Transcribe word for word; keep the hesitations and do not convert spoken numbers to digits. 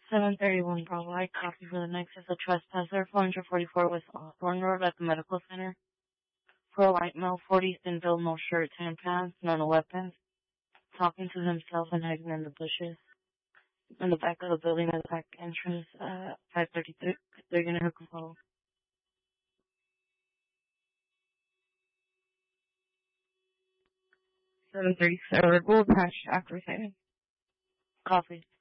seven thirty-one Bravo. I copy for the next is a trespasser. four forty-four West Hawthorne Road at the medical center. For a white male, forty, thin build, no shirt, tan pants, no weapons. Talking to himself and hiding in the bushes. In the back of the building, at the back entrance, uh, five thirty-three. They're gonna hook a call. seven thirty, sir. We'll patch after receiving. Coffee.